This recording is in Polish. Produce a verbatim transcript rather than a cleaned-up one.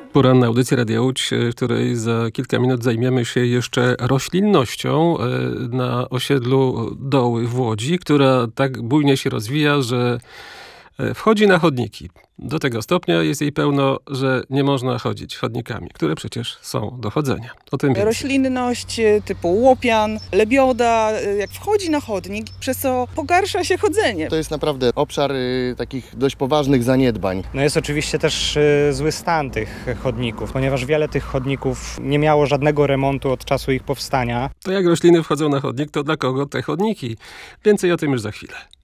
Poranna audycja Radia Łódź, w której za kilka minut zajmiemy się jeszcze roślinnością na osiedlu Doły w Łodzi, która tak bujnie się rozwija, że wchodzi na chodniki. Do tego stopnia jest jej pełno, że nie można chodzić chodnikami, które przecież są do chodzenia. O tym więcej. Roślinność typu łopian, lebioda, jak wchodzi na chodnik, przez co pogarsza się chodzenie. To jest naprawdę obszar y, takich dość poważnych zaniedbań. No jest oczywiście też y, zły stan tych chodników, ponieważ wiele tych chodników nie miało żadnego remontu od czasu ich powstania. To jak rośliny wchodzą na chodnik, to dla kogo te chodniki? Więcej o tym już za chwilę.